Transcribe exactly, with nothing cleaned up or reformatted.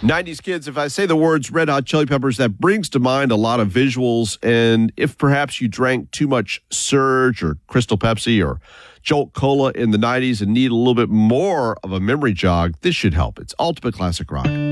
nineties kids, if I say the words Red Hot Chili Peppers, that brings to mind a lot of visuals. And if perhaps you drank too much Surge or Crystal Pepsi or Jolt Cola in the nineties and need a little bit more of a memory jog, this should help. It's Ultimate Classic Rock.